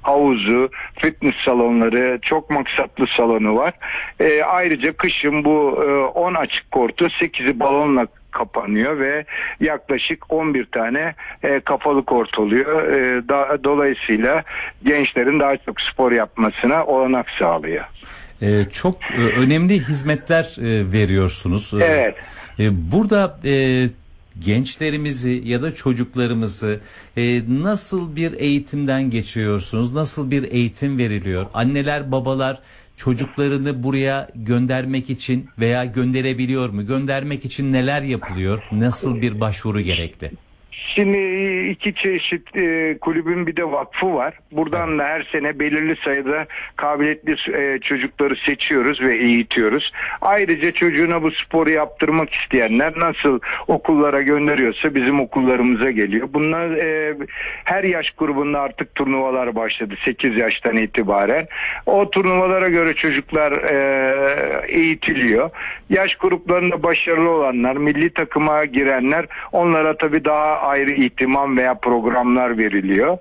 havuzu, fitness salonları, çok maksatlı salonu var. Ayrıca kışın bu 10 açık kortu 8'i balonla kapanıyor ve yaklaşık 11 tane kapalı kort oluyor. Dolayısıyla gençlerin daha çok spor yapmasına olanak sağlıyor. Çok önemli hizmetler veriyorsunuz. Evet. Burada gençlerimizi ya da çocuklarımızı nasıl bir eğitimden geçiriyorsunuz? Nasıl bir eğitim veriliyor? Anneler, babalar çocuklarını buraya göndermek için veya gönderebiliyor mu? Göndermek için neler yapılıyor? Nasıl bir başvuru gerekli? Şimdi iki çeşit kulübün bir de vakfı var. Buradan da her sene belirli sayıda kabiliyetli çocukları seçiyoruz ve eğitiyoruz. Ayrıca çocuğuna bu sporu yaptırmak isteyenler nasıl okullara gönderiyorsa bizim okullarımıza geliyor. Bunlar her yaş grubunda artık turnuvalar başladı 8 yaştan itibaren. O turnuvalara göre çocuklar eğitiliyor. Yaş gruplarında başarılı olanlar, milli takıma girenler, onlara tabii daha ayrı ihtimam veya programlar veriliyor.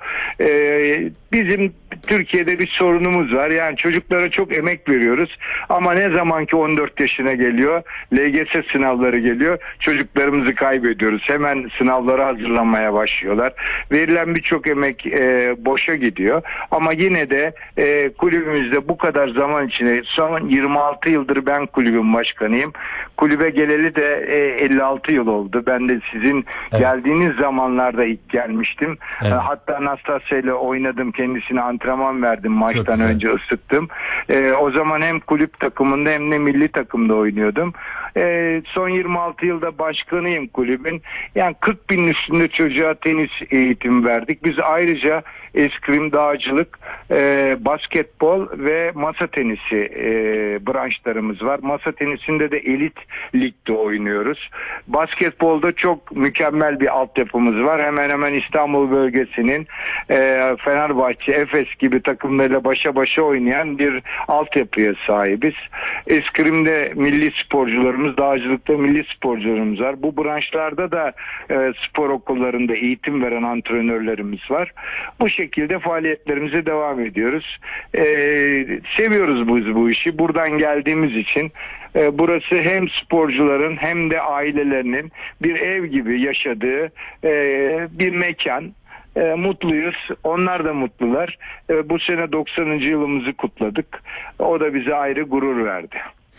Bizim Türkiye'de bir sorunumuz var. Yani çocuklara çok emek veriyoruz ama ne zaman ki 14 yaşına geliyor, LGS sınavları geliyor, çocuklarımızı kaybediyoruz. Hemen sınavlara hazırlanmaya başlıyorlar. Verilen birçok emek boşa gidiyor. Ama yine de kulübümüzde bu kadar zaman içinde, son 26 yıldır ben kulübün başkanıyım. Kulübe geleli de 56 yıl oldu. Ben de sizin geldiğiniz zamanlarda ilk gelmiştim. Evet. Hatta Anastasya ile oynadım. Kendisine antrenman verdim. Maçtan önce ısıttım. O zaman hem kulüp takımında hem de milli takımda oynuyordum. Son 26 yılda başkanıyım kulübün. Yani 40 binin üstünde çocuğa tenis eğitimi verdik. Biz ayrıca eskrim, dağcılık, basketbol ve masa tenisi branşlarımız var. Masa tenisinde de elit ligde oynuyoruz. Basketbolda çok mükemmel bir altyapımız var. Hemen hemen İstanbul bölgesinin Fenerbahçe, Efes gibi takımlarıyla başa başa oynayan bir altyapıya sahibiz. Eskrimde milli sporcularımız, dağcılıkta milli sporcularımız var. Bu branşlarda da spor okullarında eğitim veren antrenörlerimiz var. Bu şekilde faaliyetlerimize devam ediyoruz. Seviyoruz biz bu işi. Buradan geldiğimiz için burası hem sporcuların hem de ailelerinin bir ev gibi yaşadığı bir mekan. Mutluyuz. Onlar da mutlular. Bu sene 90. yılımızı kutladık. O da bize ayrı gurur verdi.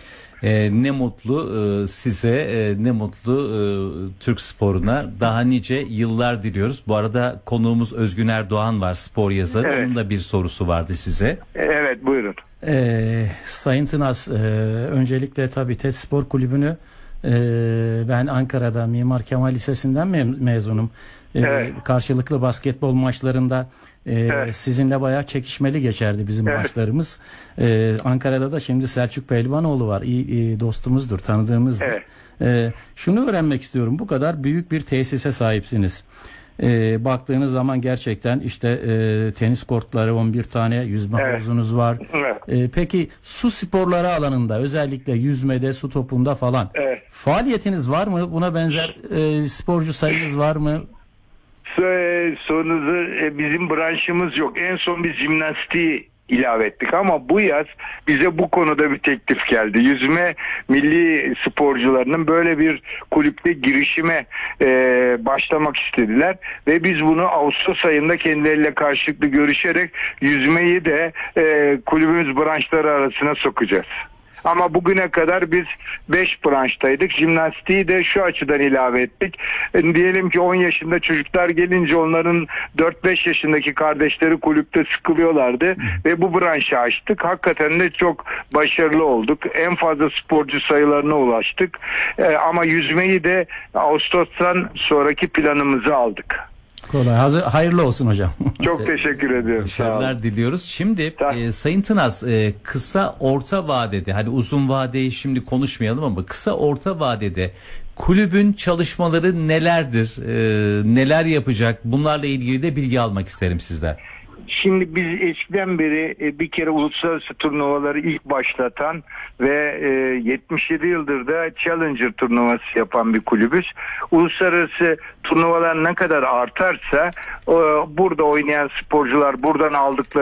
Ne mutlu size, ne mutlu Türk sporuna. Daha nice yıllar diliyoruz. Bu arada konuğumuz Özgün Erdoğan var, spor yazarı. Evet. Onun da bir sorusu vardı size. Evet, buyurun. Sayın Tınaz, öncelikle tabii TED Spor Kulübü'nü ben Ankara'da Mimar Kemal Lisesi'nden mezunum. Evet. Karşılıklı basketbol maçlarında evet, sizinle bayağı çekişmeli geçerdi bizim maçlarımız. Ankara'da da şimdi Selçuk Pehlivanoğlu var. İyi dostumuzdur, tanıdığımızdır. Evet. Şunu öğrenmek istiyorum. Bu kadar büyük bir tesise sahipsiniz. Baktığınız zaman gerçekten işte tenis kortları 11 tane, yüzme havuzunuz var. Evet. Peki su sporları alanında, özellikle yüzmede, su topunda falan faaliyetiniz var mı? Buna benzer sporcu sayınız var mı? Sorunuzu bizim branşımız yok. En son biz jimnastiği ilave ettik ama bu yaz bize bu konuda bir teklif geldi. Yüzme milli sporcularının böyle bir kulüpte girişime başlamak istediler ve biz bunu Ağustos ayında kendileriyle karşılıklı görüşerek yüzmeyi de kulübümüz branşları arasına sokacağız. Ama bugüne kadar biz 5 branştaydık. Jimnastiği de şu açıdan ilave ettik. Diyelim ki 10 yaşında çocuklar gelince onların 4-5 yaşındaki kardeşleri kulüpte sıkılıyorlardı ve bu branşı açtık. Hakikaten de çok başarılı olduk. En fazla sporcu sayılarına ulaştık. Ama yüzmeyi de Ağustos'tan sonraki planımıza aldık. Kolay. Hayırlı olsun hocam. Çok teşekkür ediyorum. Başarılar diliyoruz. Şimdi Sayın Tınaz, kısa orta vadede, hani uzun vadeyi şimdi konuşmayalım ama kısa orta vadede kulübün çalışmaları nelerdir? Neler yapacak? Bunlarla ilgili de bilgi almak isterim sizden. Şimdi biz eskiden beri bir kere uluslararası turnuvaları ilk başlatan ve 77 yıldır da Challenger turnuvası yapan bir kulübüz. Uluslararası turnuvalar ne kadar artarsa burada oynayan sporcular buradan aldıkları